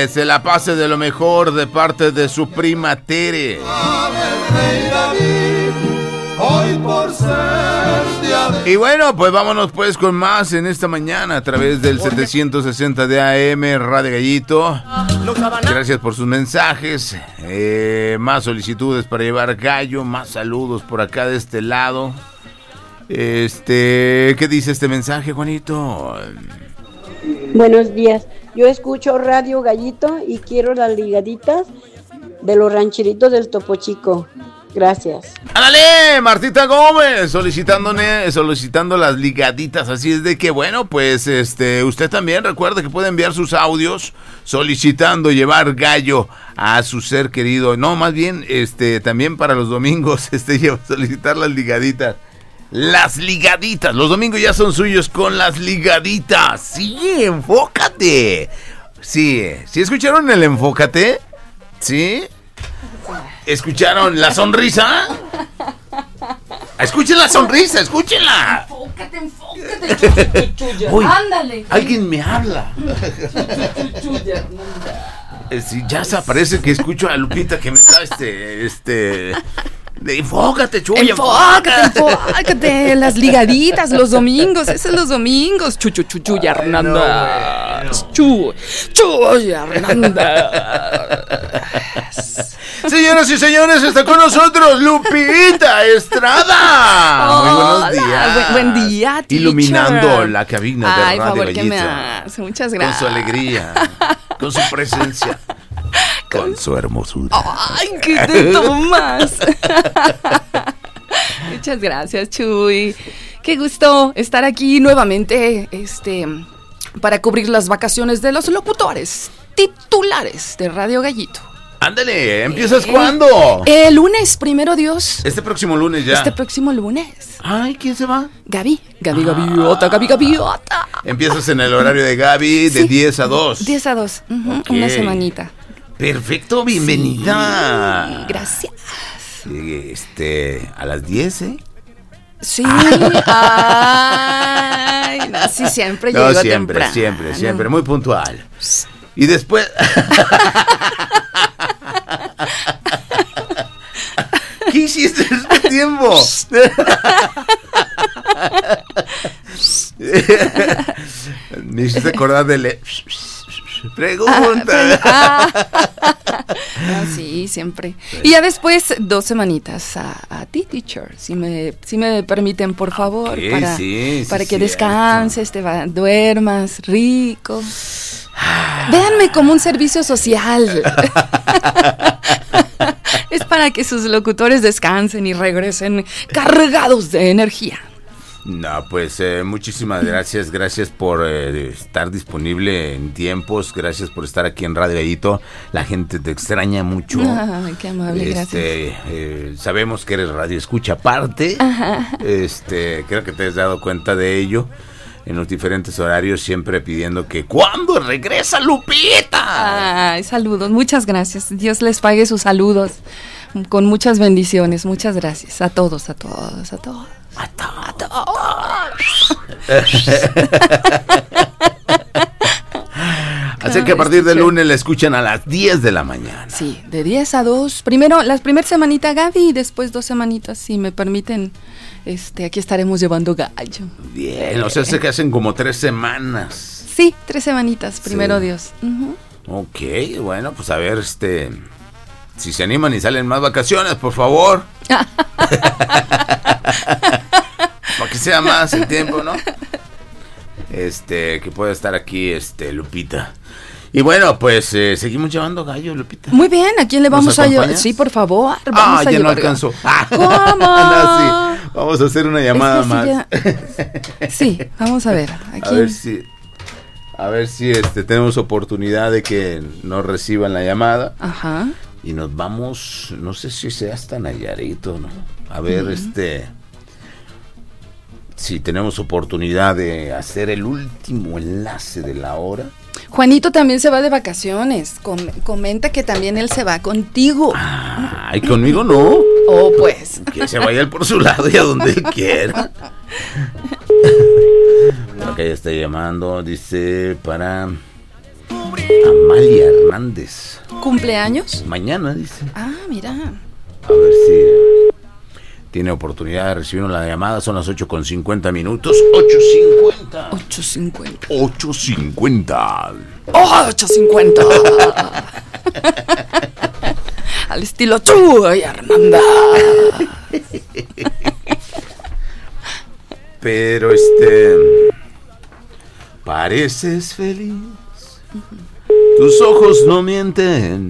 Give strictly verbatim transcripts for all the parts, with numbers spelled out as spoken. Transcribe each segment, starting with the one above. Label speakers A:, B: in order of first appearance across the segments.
A: que se la pase de lo mejor de parte de su prima Tere. Y bueno, pues vámonos pues con más en esta mañana a través del setecientos sesenta de A M Radio Gallito. Gracias por sus mensajes, eh, más solicitudes para llevar gallo, más saludos por acá de este lado. Este, ¿qué dice este mensaje, Juanito?
B: Buenos días, yo escucho Radio Gallito y quiero las ligaditas de los rancheritos del Topo Chico. Gracias.
A: ¡Ándale! Martita Gómez solicitándole, solicitando las ligaditas. Así es de que, bueno, pues este, usted también recuerde que puede enviar sus audios solicitando llevar gallo a su ser querido. No, más bien, este, también para los domingos, este, solicitar las ligaditas. Las ligaditas. Los domingos ya son suyos con las ligaditas. Sí, enfócate. Sí, ¿sí escucharon el enfócate? ¿Sí? ¿Escucharon la sonrisa? Escuchen la sonrisa, escúchenla.
C: Enfócate, enfócate.
A: Uy,
C: ándale.
A: Alguien me habla. Eh, sí, ya se aparece que escucho a Lupita que me está este, este. De, enfócate, Chuya.
C: Enfócate, enfócate. Las ligaditas, los domingos. Esos son los domingos. Chuchu, chuchu, y Hernanda. Chu, chu, y Hernanda.
A: Señoras y señores, está con nosotros Lupita Estrada.
C: Hola,
A: muy buenos días.
C: Buen, buen día, teacher.
A: Iluminando la cabina de
C: Ay,
A: Radio
C: favor, ¿qué me
A: Gallito.
C: hace? Muchas gracias.
A: Con su alegría, con su presencia, con, con su hermosura.
C: Ay, ¿qué te tomas? Muchas gracias, Chuy. Qué gusto estar aquí nuevamente, este, para cubrir las vacaciones de los locutores titulares de Radio Gallito.
A: Ándale, ¿empiezas eh, cuándo?
C: El lunes, primero Dios.
A: Este próximo lunes ya.
C: Este próximo lunes.
A: Ay, ¿quién se va?
C: Gaby, Gaby Gaviota, Gaby Gaviota.
A: Empiezas en el horario de Gaby de sí. diez a dos.
C: diez a dos, uh-huh, okay. Una semanita.
A: Perfecto, bienvenida.
C: Sí, gracias.
A: Este, a las diez, ¿eh?
C: Sí, ay, no, sí, siempre
A: no,
C: llego
A: siempre,
C: temprano.
A: Siempre, siempre, muy puntual. Y después... ¿Qué hiciste en este tiempo? Me hiciste acordar de... Le... Pregunta.
C: Ah, no, sí, siempre. Y ya después dos semanitas a, a ti, teacher, si me, si me permiten, por favor,
A: okay,
C: para,
A: sí,
C: para
A: sí,
C: que
A: cierto.
C: descanses, te va, duermas rico. Véanme como un servicio social. Es para que sus locutores descansen y regresen cargados de energía.
A: No, pues eh, muchísimas gracias, gracias por eh, estar disponible en tiempos, gracias por estar aquí en Radio Gallito, la gente te extraña mucho.
C: Ay, qué amable,
A: este,
C: gracias.
A: Eh, sabemos que eres radio escucha aparte,
C: Ajá.
A: este, creo que te has dado cuenta de ello, en los diferentes horarios siempre pidiendo que ¿cuándo regresa Lupita?
C: Ay, saludos, muchas gracias, Dios les pague sus saludos, con muchas bendiciones, muchas gracias, a todos, a todos, a todos.
A: A todos.
C: A todos.
A: Así que a partir del lunes la escuchan a las diez de la mañana.
C: Sí, de diez a dos. Primero, la primera semanita Gaby y después dos semanitas, si me permiten. Este, aquí estaremos llevando gallo.
A: Bien, o sea, sé que hacen como tres semanas.
C: Sí, tres semanitas, primero sí. Dios. Uh-huh.
A: Ok, bueno, pues a ver, este... si se animan y salen más vacaciones, por favor. Para que sea más el tiempo, ¿no? Este, que pueda estar aquí, este, Lupita. Y bueno, pues eh, seguimos llevando gallo, Lupita.
C: Muy bien, ¿a quién le vamos a llevar? Sí, por favor. Vamos
A: ah,
C: a
A: ya no alcanzó.
C: ¿Cómo?
A: No, sí. Vamos a hacer una llamada
C: es que
A: más.
C: Sí, ya... sí, vamos a ver.
A: ¿A, a ver si, a ver si este tenemos oportunidad de que nos reciban la llamada.
C: Ajá.
A: Y nos vamos, no sé si sea hasta Nayarit o no. A ver, uh-huh. este, si tenemos oportunidad de hacer el último enlace de la hora.
C: Juanito también se va de vacaciones. Com- comenta que también él se va contigo.
A: Ah, y conmigo no.
C: Oh, pues.
A: Que se vaya él por su lado y a donde él quiera. Acá ya está llamando, dice, para... Amalia Hernández.
C: ¿Cumpleaños?
A: Mañana, dice.
C: Ah, mira.
A: A ver si tiene oportunidad de recibir una llamada. Son las ocho con cincuenta minutos. ocho cincuenta.
C: ocho cincuenta.
A: ocho cincuenta.
C: ocho cincuenta. Al estilo Chuy Hernanda.
A: Pero este... pareces feliz. Tus ojos no mienten.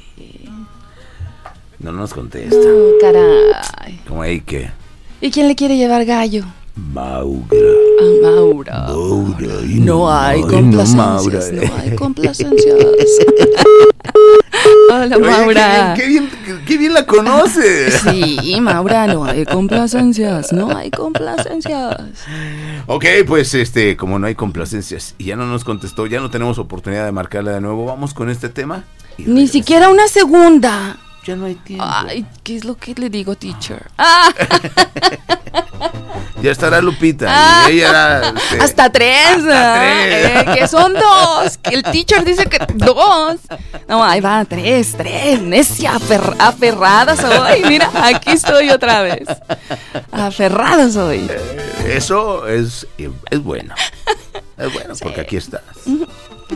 A: No nos contesta.
C: Oh, caray.
A: Como ahí que...
C: ¿Y quién le quiere llevar gallo?
A: Maura.
C: A Maura.
A: Maura. Ay,
C: No hay
A: ay,
C: complacencias.
A: no, Maura.
C: No hay complacencias. Hola,
A: Oye,
C: Maura.
A: Qué bien, qué bien, qué bien la conoces.
C: Sí, Maura, no hay complacencias. No hay complacencias.
A: Ok, pues este, como no hay complacencias y ya no nos contestó, ya no tenemos oportunidad de marcarla de nuevo. Vamos con este tema.
C: Ni
A: regresamos.
C: siquiera una segunda.
A: Ya no hay tiempo.
C: Ay, ¿qué es lo que le digo, teacher? Ah.
A: Ya estará Lupita.
C: Ah.
A: Y ella era, este,
C: Hasta tres.
A: hasta
C: ah,
A: tres.
C: eh, que son dos. Que el teacher dice que dos. No, ahí va, tres, tres. Necia, afer- aferrada soy. Mira, aquí estoy otra vez. Aferrada soy.
A: Eso es, es bueno. Es bueno, sí. Porque aquí estás.